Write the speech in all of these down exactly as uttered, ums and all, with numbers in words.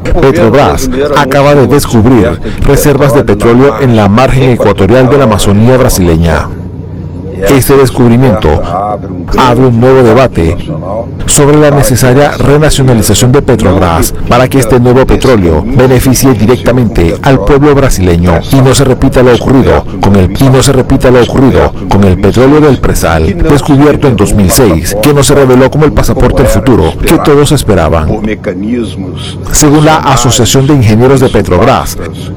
Petrobras acaba de descubrir reservas de petróleo en la margen ecuatorial de la Amazonía brasileña. Este descubrimiento abre un nuevo debate sobre la necesaria renacionalización de Petrobras para que este nuevo petróleo beneficie directamente al pueblo brasileño y no se repita lo ocurrido con el y no se repita lo ocurrido con el petróleo del Presal, descubierto en dos mil seis, que no se reveló como el pasaporte del futuro que todos esperaban. Según la Asociación de Ingenieros de Petrobras,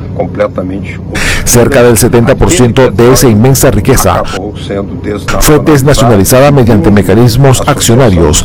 cerca del setenta por ciento de esa inmensa riqueza fue desnacionalizada mediante mecanismos accionarios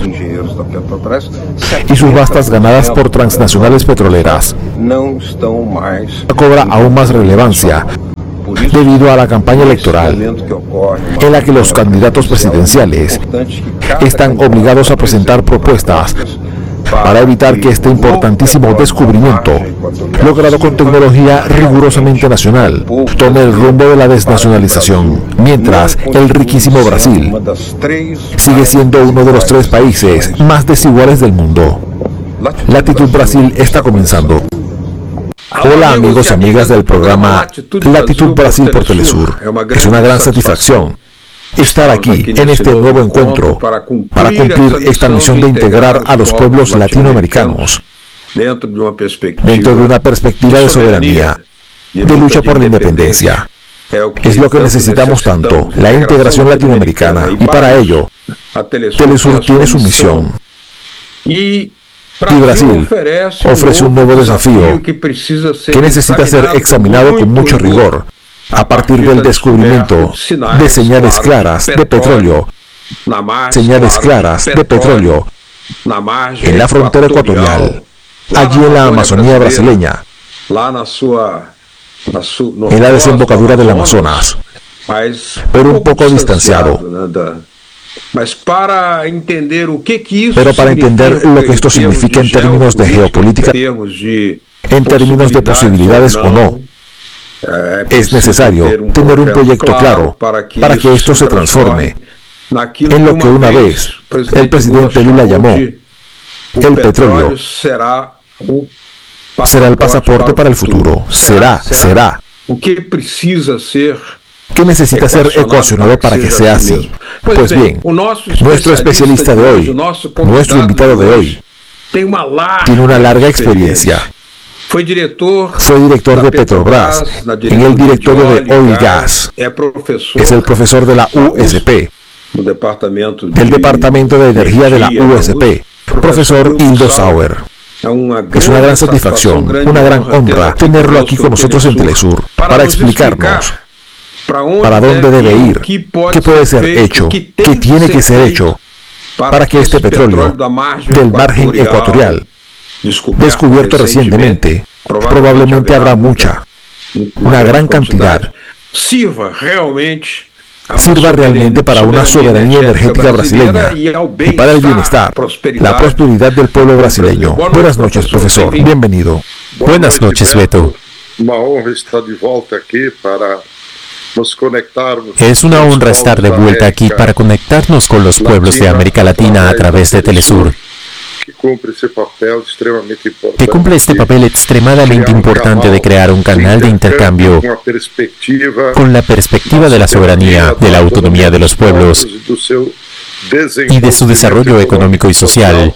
y sus vastas ganadas por transnacionales petroleras cobra aún más relevancia debido a la campaña electoral en la que los candidatos presidenciales están obligados a presentar propuestas para evitar que este importantísimo descubrimiento, logrado con tecnología rigurosamente nacional, tome el rumbo de la desnacionalización, mientras el riquísimo Brasil sigue siendo uno de los tres países más desiguales del mundo. Latitud Brasil está comenzando. Hola amigos y amigas del programa Latitud Brasil por Telesur. Es una gran satisfacción estar aquí en este nuevo encuentro para cumplir esta misión de integrar a los pueblos latinoamericanos dentro de una perspectiva de soberanía, de lucha por la independencia. Es lo que necesitamos tanto, la integración latinoamericana, y para ello, Telesur tiene su misión. Y Brasil ofrece un nuevo desafío que necesita ser examinado con mucho rigor a partir del descubrimiento de señales claras de petróleo, señales claras de petróleo en la frontera ecuatorial, allí en la Amazonía brasileña, en la desembocadura del Amazonas, pero un poco distanciado. Pero para entender lo que esto significa en términos de geopolítica, en términos de posibilidades o no, es necesario tener un proyecto claro para que esto se transforme en lo que una vez el presidente Lula llamó el petróleo. Será el pasaporte para el futuro. Será, será. ¿Qué necesita ser ecuacionado para que sea así? Pues bien, nuestro especialista de hoy, nuestro invitado de hoy, tiene una larga experiencia. Fue director de Petrobras en el directorio de Oil y Gas. Es el profesor de la U S P, del Departamento de Energía de la U S P, profesor Hildo Sauer. Es una gran satisfacción, una gran honra tenerlo aquí con nosotros en Telesur para explicarnos para dónde debe ir, qué puede ser hecho, qué tiene que ser hecho para que este petróleo del margen ecuatorial, descubierto recientemente, probablemente habrá mucha, una gran cantidad, sirva realmente para una soberanía energética brasileña y para el bienestar, la prosperidad del pueblo brasileño. Buenas noches, profesor. Bienvenido. Buenas noches, Beto. Es una honra estar de vuelta aquí para conectarnos con los pueblos de América Latina a través de Telesur, que cumple este papel extremadamente importante de crear un canal de intercambio con la perspectiva de la soberanía, de la autonomía de los pueblos y de su desarrollo económico y social,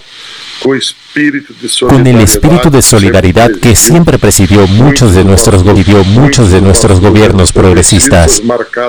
con el espíritu de solidaridad que siempre presidió muchos de nuestros, vivió muchos de nuestros gobiernos progresistas.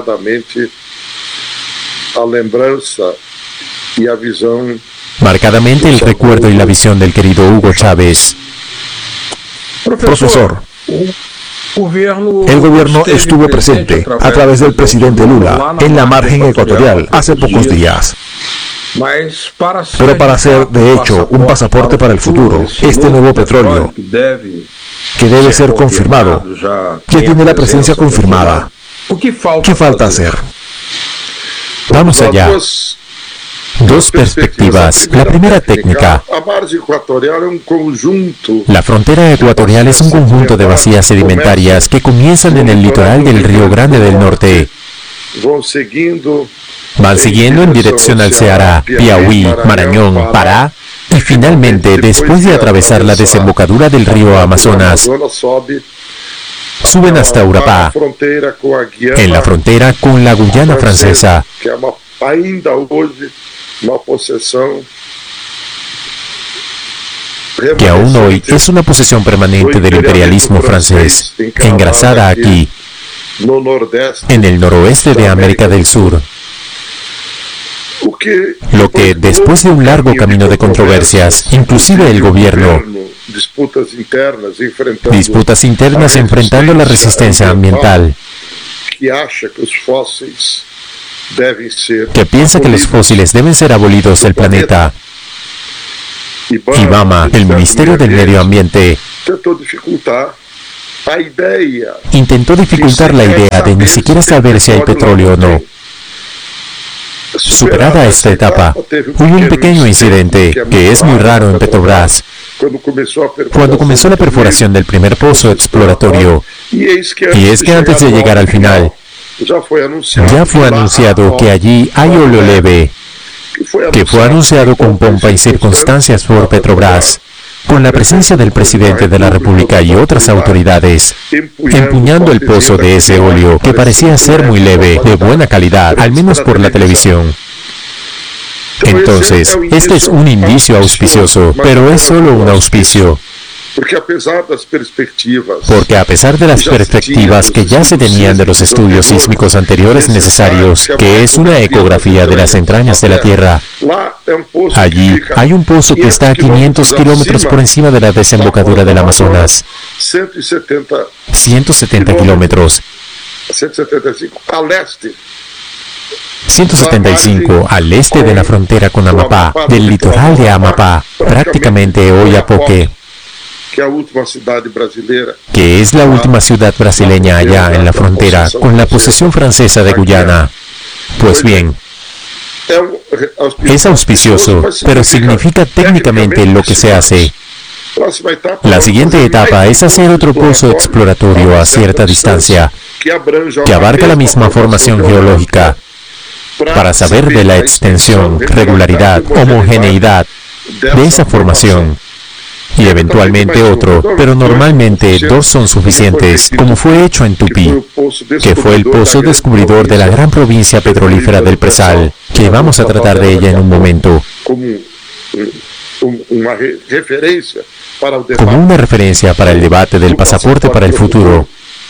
Marcadamente el recuerdo y la visión del querido Hugo Chávez. Profesor, el gobierno estuvo presente a través del presidente Lula en la margen ecuatorial hace pocos días. Pero para ser, de hecho, un pasaporte para el futuro, este nuevo petróleo, que debe ser confirmado, ya tiene la presencia confirmada. ¿Qué falta hacer? Vamos allá. Dos perspectivas. La primera técnica. La frontera ecuatorial es un conjunto de vacías sedimentarias que comienzan en el litoral del Río Grande del Norte. Van siguiendo en dirección al Ceará, Piauí, Marañón, Pará Y finalmente, después de atravesar la desembocadura del río Amazonas, suben hasta Urapá, en la frontera con la Guyana Francesa, que aún hoy es una posesión permanente del imperialismo francés, engrasada aquí, en el noroeste de América del Sur. Lo que, después de un largo camino de controversias, inclusive el gobierno, disputas internas enfrentando la resistencia ambiental, que piensa que los fósiles deben ser abolidos del planeta, IBAMA, el Ministerio del Medio Ambiente, intentó dificultar la idea de ni siquiera saber si hay petróleo o no. Superada esta etapa, hubo un pequeño incidente, que es muy raro en Petrobras, cuando comenzó la perforación del primer pozo exploratorio. Y es que antes de llegar al final, ya fue anunciado que allí hay óleo leve, que fue anunciado con pompa y circunstancias por Petrobras, con la presencia del presidente de la República y otras autoridades, empuñando el pozo de ese óleo, que parecía ser muy leve, de buena calidad, al menos por la televisión. Entonces, este es un indicio auspicioso, pero es solo un auspicio. Porque a pesar de las perspectivas que ya se tenían de los estudios sísmicos anteriores necesarios, que es una ecografía de las entrañas de la Tierra, allí hay un pozo que está a quinientos kilómetros por encima de la desembocadura del Amazonas. ciento setenta kilómetros. ciento setenta y cinco al este de la frontera con Amapá, del litoral de Amapá, prácticamente Oiapoque, que es la última ciudad brasileña allá en la frontera con la posesión francesa de Guyana. Pues bien, es auspicioso, pero significa técnicamente lo que se hace. La siguiente etapa es hacer otro pozo exploratorio a cierta distancia, que abarca la misma formación geológica, para saber de la extensión, regularidad, homogeneidad de esa formación. Y eventualmente otro, pero normalmente dos son suficientes, como fue hecho en Tupí, que fue el pozo descubridor de la gran provincia petrolífera del Presal, que vamos a tratar de ella en un momento, como una referencia para el debate del pasaporte para el futuro.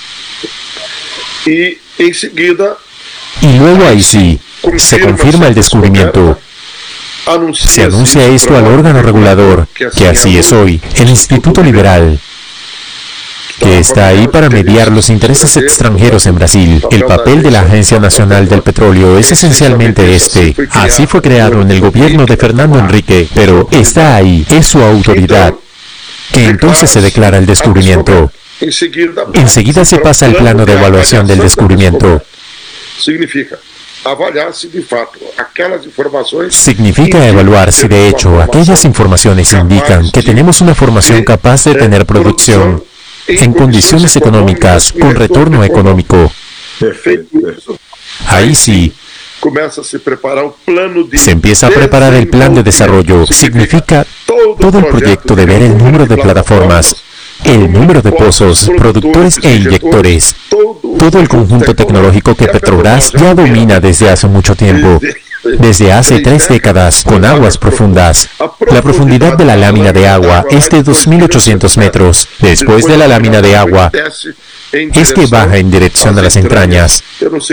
Y luego ahí sí, se confirma el descubrimiento. Se anuncia esto al órgano regulador, que así es hoy, el Instituto Liberal, que está ahí para mediar los intereses extranjeros en Brasil. El papel de la Agencia Nacional del Petróleo es esencialmente este. Así fue creado en el gobierno de Fernando Henrique, pero está ahí, es su autoridad, que entonces se declara el descubrimiento. Enseguida se pasa al plano de evaluación del descubrimiento. Significa evaluar si de hecho aquellas informaciones indican que tenemos una formación capaz de tener producción en condiciones económicas con retorno económico. Ahí sí, se empieza a preparar el plan de desarrollo. Significa todo el proyecto de ver el número de plataformas, el número de pozos, productores e inyectores, todo el conjunto tecnológico que Petrobras ya domina desde hace mucho tiempo, desde hace tres décadas, con aguas profundas. La profundidad de la lámina de agua es de dos mil ochocientos metros. Después de la lámina de agua, es que baja en dirección a las entrañas.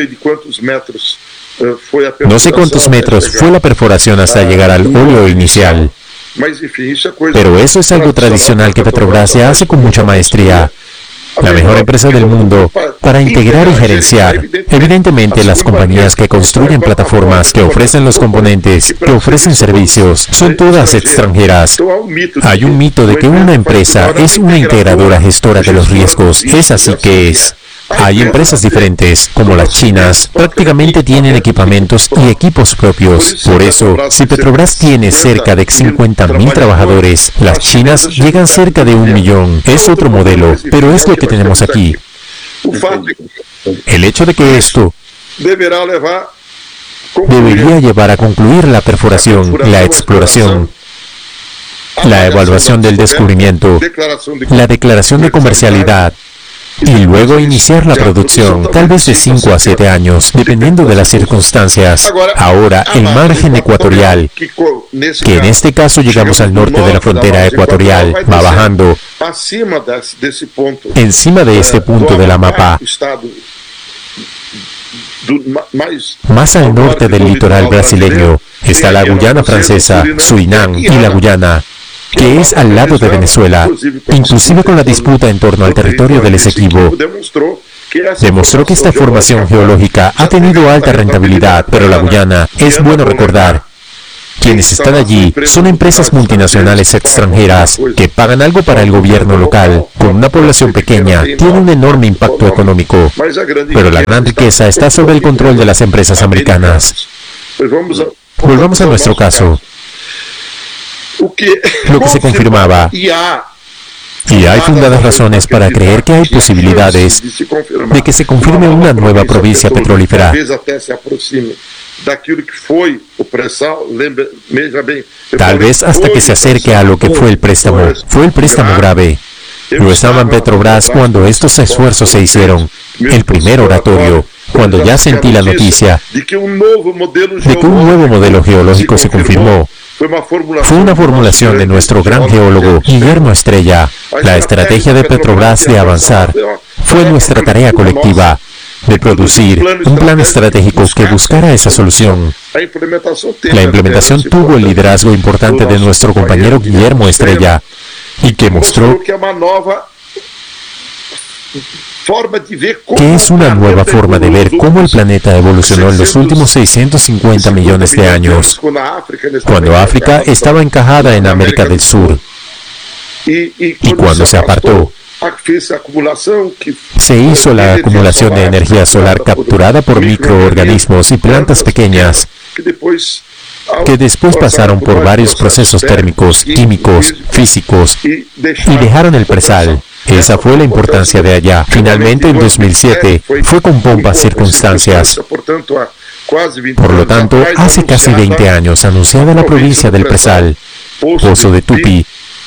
No sé cuántos metros fue la perforación hasta llegar al óleo inicial. Pero eso es algo tradicional que Petrobras ya hace con mucha maestría. La mejor empresa del mundo para integrar y gerenciar. Evidentemente, las compañías que construyen plataformas, que ofrecen los componentes, que ofrecen servicios, son todas extranjeras. Hay un mito de que una empresa es una integradora gestora de los riesgos. Es así que es. Hay empresas diferentes, como las chinas, prácticamente tienen equipamientos y equipos propios. Por eso, si Petrobras tiene cerca de cincuenta mil trabajadores, las chinas llegan cerca de un millón. Es otro modelo, pero es lo que tenemos aquí. El hecho de que esto debería llevar a concluir la perforación, la exploración, la evaluación del descubrimiento, la declaración de comercialidad, y luego iniciar la producción, tal vez de cinco a siete años, dependiendo de las circunstancias. Ahora, el margen ecuatorial, que en este caso llegamos al norte de la frontera ecuatorial, va bajando. Encima de este punto de la mapa, más al norte del litoral brasileño, está la Guyana Francesa, Surinam y la Guyana, que es al lado de Venezuela, inclusive con la disputa en torno al territorio del Esequibo. Demostró que esta formación geológica ha tenido alta rentabilidad, pero la Guyana, es bueno recordar, quienes están allí son empresas multinacionales extranjeras que pagan algo para el gobierno local. Con una población pequeña, tiene un enorme impacto económico, pero la gran riqueza está sobre el control de las empresas americanas. Volvamos a nuestro caso. Lo que se confirmaba, y hay fundadas razones para creer que hay posibilidades de que se confirme una nueva provincia petrolífera. Tal vez hasta que se acerque a lo que fue el préstamo. Fue el préstamo grave. Yo estaba en Petrobras cuando estos esfuerzos se hicieron. El primer oratorio, cuando ya sentí la noticia de que un nuevo modelo geológico se confirmó. Fue una formulación de nuestro gran geólogo Guillermo Estrella. La estrategia de Petrobras de avanzar fue nuestra tarea colectiva de producir un plan estratégico que buscara esa solución. La implementación tuvo el liderazgo importante de nuestro compañero Guillermo Estrella y que mostró que es una nueva forma de ver cómo el planeta evolucionó en los últimos seiscientos cincuenta millones de años, cuando África estaba encajada en América del Sur, y cuando se apartó, se hizo la acumulación de energía solar capturada por microorganismos y plantas pequeñas, que después pasaron por varios procesos térmicos, químicos, físicos, y dejaron el presal. Esa fue la importancia de allá. Finalmente, en dos mil siete, fue con pompas circunstancias. Por lo tanto, hace casi veinte años, anunciada la provincia del Presal, Pozo de Tupi,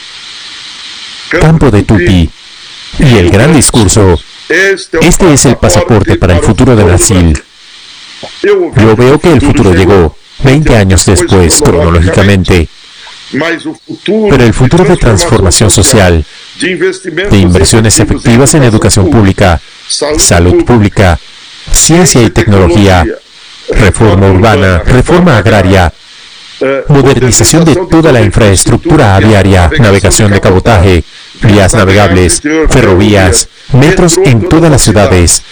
Campo de Tupi, y el gran discurso: este es el pasaporte para el futuro de Brasil. Yo veo que el futuro llegó veinte años después, cronológicamente. Pero el futuro de transformación social, de inversiones efectivas en educación pública, salud pública, ciencia y tecnología, reforma urbana, reforma agraria, modernización de toda la infraestructura aviaria, navegación de cabotaje, vías navegables, ferrovías, metros en todas las ciudades.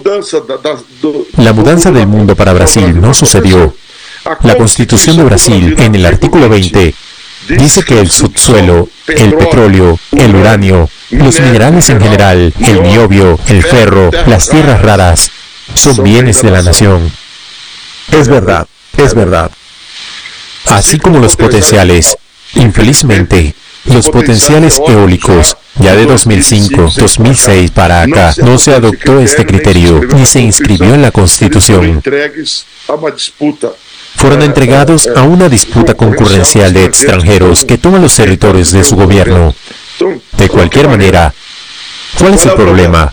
La mudanza del mundo para Brasil no sucedió. La Constitución de Brasil, en el artículo veinte, dice que el subsuelo, el petróleo, el uranio, los minerales en general, el niobio, el ferro, las tierras raras, son bienes de la nación. Es verdad, es verdad. Así como los potenciales. Infelizmente, los potenciales eólicos, ya de dos mil cinco, dos mil seis para acá, no se adoptó este criterio, ni se inscribió en la Constitución. Fueron entregados a una disputa concurrencial de extranjeros que toman los territorios de su gobierno. De cualquier manera, ¿cuál es el problema?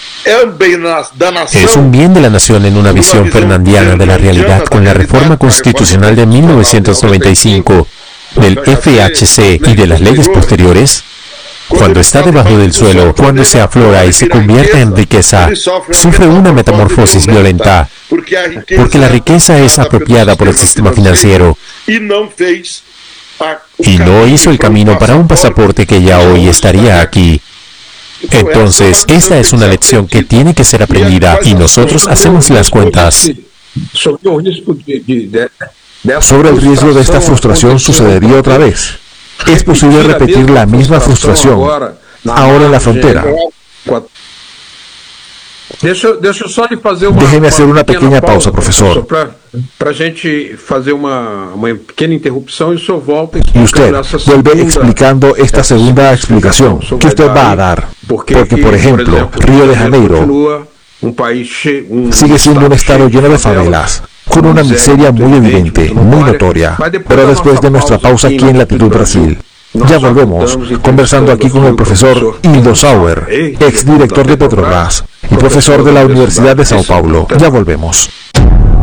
Es un bien de la nación en una visión fernandiana de la realidad con la reforma constitucional de mil novecientos noventa y cinco, del F H C y de las leyes posteriores. Cuando está debajo del suelo, cuando se aflora y se convierte en riqueza, sufre una metamorfosis violenta, porque la riqueza es apropiada por el sistema financiero y no hizo el camino para un pasaporte que ya hoy estaría aquí. Entonces, esta es una lección que tiene que ser aprendida y nosotros hacemos las cuentas. Sobre el riesgo de esta frustración sucedería otra vez. Es posible repetir la misma frustración ahora en la frontera. Déjeme hacer una pequeña pausa, profesor. Y usted vuelve explicando esta segunda explicación que usted va a dar. Porque, por ejemplo, Río de Janeiro sigue siendo un estado lleno de favelas, con una miseria muy evidente, muy notoria. Pero después de nuestra pausa aquí en Latitud Brasil, Ya volvemos, conversando aquí con el profesor Hildo Sauer, exdirector de Petrobras y profesor de la Universidad de Sao Paulo. Ya volvemos.